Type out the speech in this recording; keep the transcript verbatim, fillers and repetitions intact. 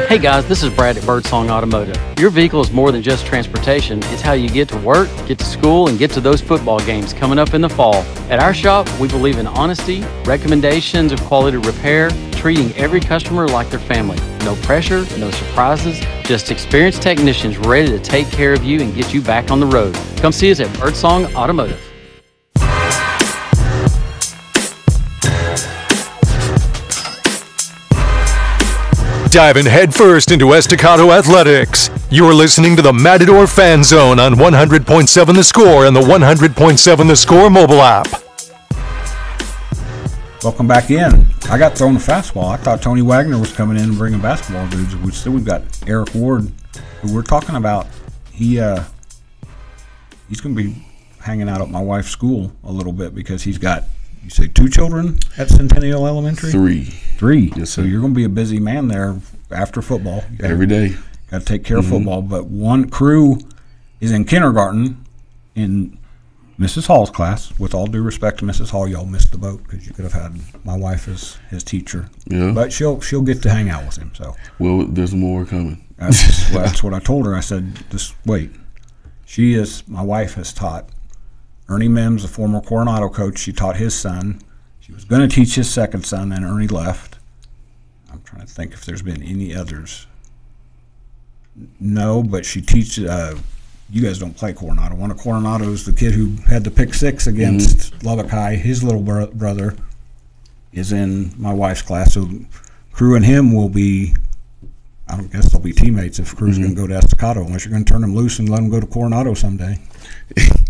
Hey guys, this is Brad at Birdsong Automotive. Your vehicle is more than just transportation. It's how you get to work, get to school, and get to those football games coming up in the fall. At our shop, we believe in honesty, recommendations of quality repair, treating every customer like their family. No pressure, no surprises, just experienced technicians ready to take care of you and get you back on the road. Come see us at Birdsong Automotive. Diving headfirst into Estacado Athletics. You're listening to the Matador Fan Zone on one hundred point seven The Score and the one hundred point seven The Score mobile app. Welcome back in. I got thrown a fastball. I thought Tony Wagner was coming in and bringing basketball dudes. We still we've got Eric Ward, who we're talking about. He uh, he's going to be hanging out at my wife's school a little bit because he's got, you say, two children at Centennial Elementary? Three. Three. Yes, sir. So you're going to be a busy man there after football. You gotta, Every day. Got to take care Mm-hmm. of football. But one crew is in kindergarten in Missus Hall's class. With all due respect to Missus Hall, y'all missed the boat because you could have had my wife as his teacher. Yeah. But she'll she'll get to hang out with him. So Well, there's more coming. that's, well, that's what I told her. I said, just wait. She is, my wife has taught Ernie Mims, a former Coronado coach. She taught his son. She was going to teach his second son, then Ernie left. I'm trying to think if there's been any others. No, but she teaches. Uh, you guys don't play Coronado. One of Coronado's the kid who had the pick six against mm-hmm. Lubbock High. His little bro- brother is in my wife's class. So Crew and him will be, I don't guess they'll be teammates if Crew's mm-hmm. going to go to Estacado, unless you're going to turn them loose and let them go to Coronado someday.